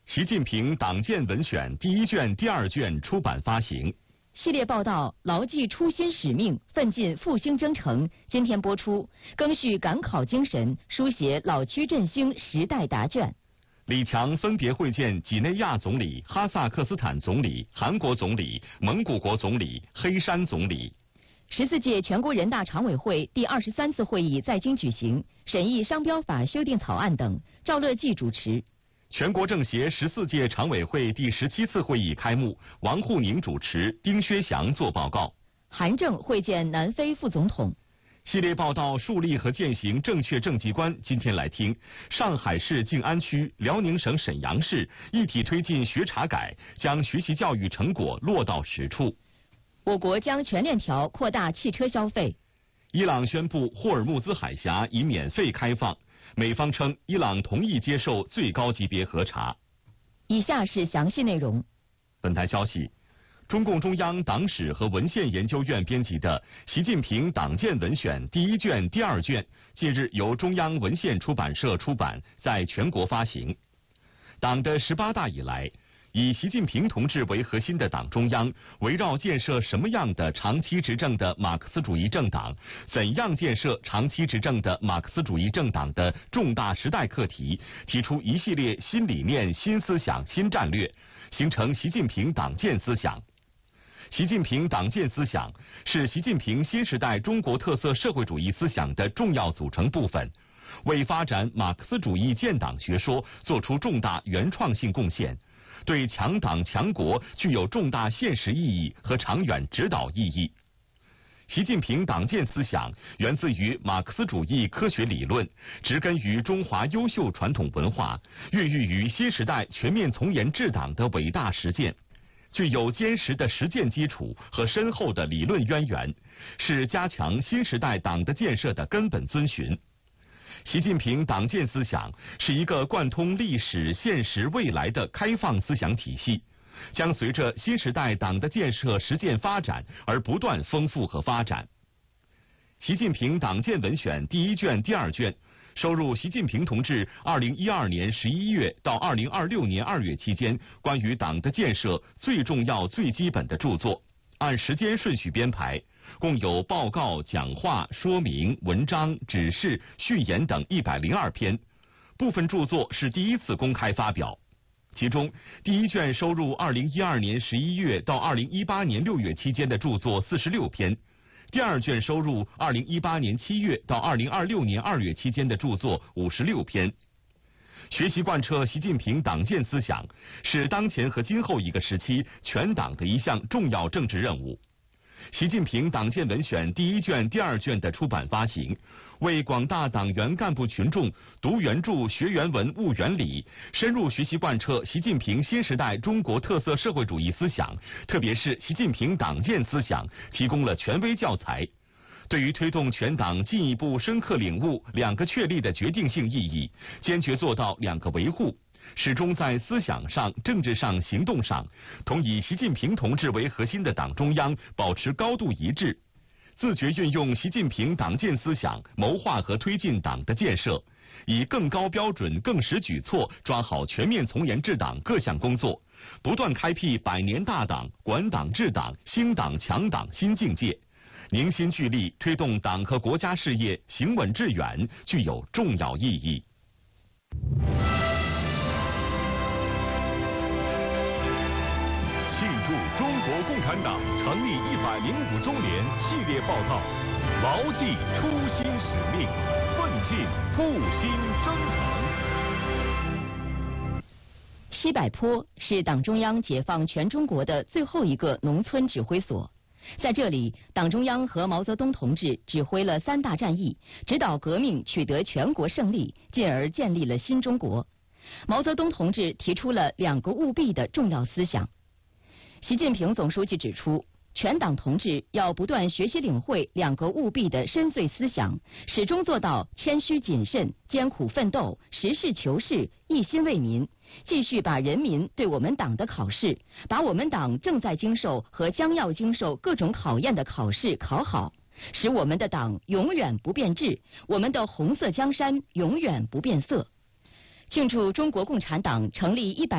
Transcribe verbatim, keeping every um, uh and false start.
习近平党建文选第一卷、第二卷出版发行。 系列报道牢记初心使命，奋进复兴征程。今天播出，赓续赶考精神，书写老区振兴时代答卷。 李强分别会见几内亚总理、哈萨克斯坦总理、韩国总理、蒙古国总理、黑山总理。 十四届全国人大常委会第二十三次会议在京举行，审议商标法修订草案等。赵乐际主持。 全国政协十四届常委会第十七次会议开幕，王沪宁主持，丁薛祥作报告。 韩正会见南非副总统。 系列报道树立和践行正确政绩观，今天来听上海市静安区、辽宁省沈阳市一体推进学查改，将学习教育成果落到实处。 我国将全链条扩大汽车消费。 伊朗宣布霍尔木兹海峡已免费开放，美方称伊朗同意接受最高级别核查。 以下是详细内容。 本台消息，中共中央党史和文献研究院编辑的《习近平党建文选》第一卷、第二卷，近日由中央文献出版社出版，在全国发行。党的十八大以来，以习近平同志为核心的党中央，围绕建设什么样的长期执政的马克思主义政党，怎样建设长期执政的马克思主义政党的重大时代课题，提出一系列新理念、新思想、新战略，形成习近平党建思想。习近平党建思想是习近平新时代中国特色社会主义思想的重要组成部分，为发展马克思主义建党学说做出重大原创性贡献，对强党强国具有重大现实意义和长远指导意义。习近平党建思想源自于马克思主义科学理论，植根于中华优秀传统文化，孕育于新时代全面从严治党的伟大实践，具有坚实的实践基础和深厚的理论渊源，是加强新时代党的建设的根本遵循。习近平党建思想是一个贯通历史、现实、未来的开放思想体系，将随着新时代党的建设实践发展而不断丰富和发展。习近平党建文选第一卷、第二卷收入习近平同志二零一二年十一月到二零二六年二月期间关于党的建设最重要、最基本的著作，按时间顺序编排，共有报告、讲话、说明、文章、指示、序言等一百零二篇，部分著作是第一次公开发表。其中，第一卷收入二零一二年十一月到二零一八年六月期间的著作四十六篇，第二卷收入二零一八年七月到二零二六年二月期间的著作五十六篇。学习贯彻习近平党建思想，是当前和今后一个时期全党的一项重要政治任务。习近平党建文选第一卷、第二卷的出版发行，为广大党员干部群众读原著、学原文、悟原理，深入学习贯彻习近平新时代中国特色社会主义思想，特别是习近平党建思想，提供了权威教材。对于推动全党进一步深刻领悟两个确立的决定性意义，坚决做到两个维护，始终在思想上、政治上、行动上，同以习近平同志为核心的党中央保持高度一致，自觉运用习近平党建思想，谋划和推进党的建设，以更高标准、更实举措抓好全面从严治党各项工作，不断开辟百年大党、管党治党、兴党强党新境界，凝心聚力推动党和国家事业行稳致远，具有重要意义。 中国共产党成立一百零五周年系列报道，牢记初心使命，奋进复兴征程。 西柏坡是党中央解放全中国的最后一个农村指挥所，在这里，党中央和毛泽东同志指挥了三大战役，指导革命取得全国胜利，进而建立了新中国。毛泽东同志提出了两个务必的重要思想。习近平总书记指出，全党同志要不断学习领会两个务必的深邃思想，始终做到谦虚谨慎、艰苦奋斗、实事求是、一心为民，继续把人民对我们党的考试，把我们党正在经受和将要经受各种考验的考试考好，使我们的党永远不变质，我们的红色江山永远不变色。庆祝中国共产党成立一百